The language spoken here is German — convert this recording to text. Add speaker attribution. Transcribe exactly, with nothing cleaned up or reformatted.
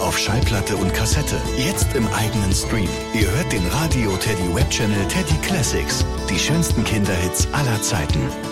Speaker 1: auf Schallplatte und Kassette. Jetzt im eigenen Stream. Ihr hört den Radio Teddy Webchannel Teddy Classics. Die schönsten Kinderhits aller Zeiten.